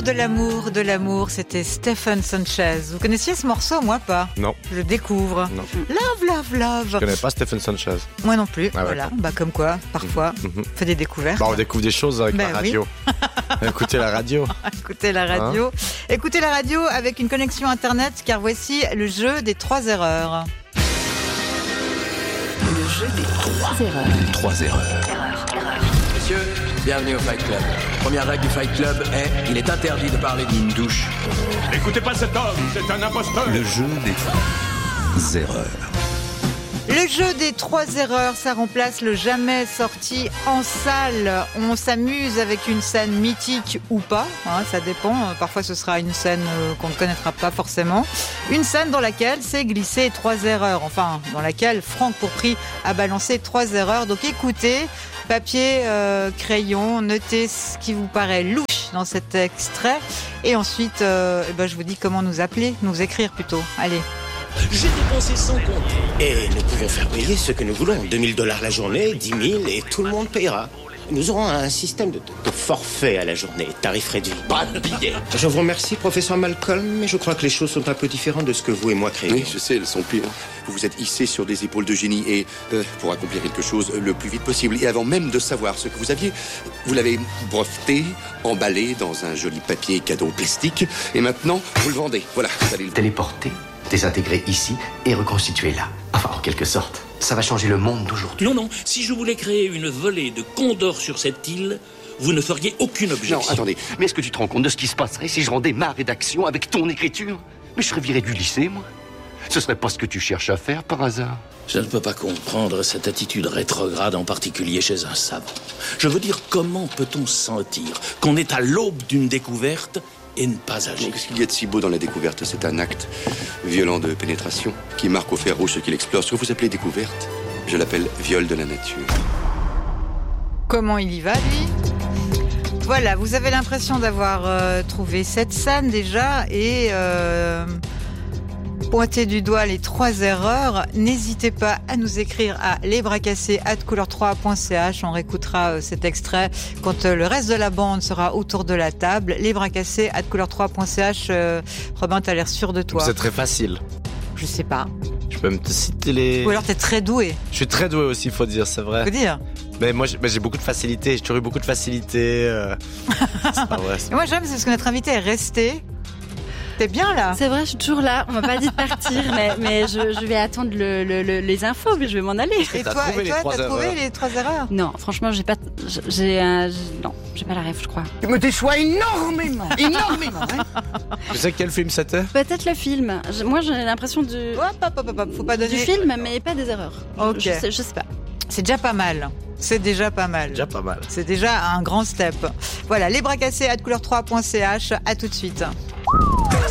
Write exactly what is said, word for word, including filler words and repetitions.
de l'amour, de l'amour, c'était Stephen Sanchez. Vous connaissiez ce morceau, moi pas? Non. Je le découvre. Non. Love, love, love. Je connais pas Stephen Sanchez. Moi non plus. Ah ouais. Voilà, bah comme quoi, parfois, Mhm. on fait des découvertes. Bah, on découvre des choses avec Ben la radio. Oui. Écoutez la radio. Écoutez la radio. Hein Écoutez la radio avec une connexion internet, car voici le jeu des trois erreurs. Le jeu des trois erreurs. Trois erreurs. Messieurs, bienvenue au Fight Club. Première règle du Fight Club est il est interdit de parler d'une douche. N'écoutez pas cet homme, c'est un imposteur. Le jeu des trois erreurs. Le jeu des trois erreurs, ça remplace le jamais sorti en salle. On s'amuse avec une scène mythique ou pas, hein, ça dépend. Parfois ce sera une scène euh, qu'on ne connaîtra pas forcément. Une scène dans laquelle s'est glissé trois erreurs. Enfin, dans laquelle Franck Pourpry a balancé trois erreurs. Donc écoutez, papier, euh, crayon, notez ce qui vous paraît louche dans cet extrait. Et ensuite, euh, eh ben, je vous dis comment nous appeler, nous écrire plutôt. Allez. J'ai dépensé sans compter. Et nous pouvons faire payer ce que nous voulons. deux mille dollars la journée, dix mille et tout le monde payera. Nous aurons un système de, de forfait à la journée, tarif réduit. Pas de billet. Je vous remercie, professeur Malcolm, mais je crois que les choses sont un peu différentes de ce que vous et moi créons. Oui, je sais, elles sont pires. Vous vous êtes hissé sur des épaules de génie et euh, pour accomplir quelque chose le plus vite possible. Et avant même de savoir ce que vous aviez, vous l'avez breveté, emballé dans un joli papier cadeau plastique et maintenant, vous le vendez. Voilà, vous allez le téléporter, désintégrer ici et reconstituer là. Enfin, en quelque sorte, ça va changer le monde d'aujourd'hui. Non, non, si je voulais créer une volée de condors sur cette île, vous ne feriez aucune objection. Non, attendez, mais est-ce que tu te rends compte de ce qui se passerait si je rendais ma rédaction avec ton écriture? Mais je serais viré du lycée, moi. Ce serait pas ce que tu cherches à faire, par hasard. Je ne peux pas comprendre cette attitude rétrograde, en particulier chez un savant. Je veux dire, comment peut-on sentir qu'on est à l'aube d'une découverte et ne pas agir? Qu'est-ce qu'il y a de si beau dans la découverte? C'est un acte violent de pénétration qui marque au fer rouge ce qu'il explore. Ce que vous appelez découverte, je l'appelle viol de la nature. Comment il y va, lui? Voilà, vous avez l'impression d'avoir euh, trouvé cette scène déjà et euh, pointer du doigt les trois erreurs. N'hésitez pas à nous écrire à lesbracassés arobase couleur trois point c h. On réécoutera euh, cet extrait quand euh, le reste de la bande sera autour de la table. lesbracassés arobase couleur trois point c h. Euh, Robin, t'as l'air sûr de toi. C'est très facile. Je sais pas. Je peux me citer les... Ou alors t'es très doué. Je suis très doué aussi, faut dire, c'est vrai. Faut dire. Mais moi, j'ai, mais j'ai beaucoup de facilité. J'ai toujours eu beaucoup de facilité. Euh... c'est pas vrai. C'est... Moi, j'aime, c'est parce que notre invité est resté. T'es bien là? C'est vrai, je suis toujours là. On m'a pas dit de partir, mais, mais je, je vais attendre le, le, le, les infos, mais je vais m'en aller. Et toi, trouvé et toi, les trois t'as trouvé erreurs. les trois erreurs? Non, franchement, j'ai pas, j'ai un, non, j'ai pas la rêve, je crois. Tu me déçois énormément, énormément. Hein. Tu sais quel film c'était? Peut-être le film. Je- Moi, j'ai l'impression du, Hop, hop, hop, hop, hop. Faut pas donner. du film, mais pas des erreurs. Ok. Je, je sais, je sais pas. C'est déjà pas mal. C'est déjà pas mal. Déjà pas mal. C'est déjà un grand step. Voilà, lesbracassés arobase couleur trois point c h. À tout de suite.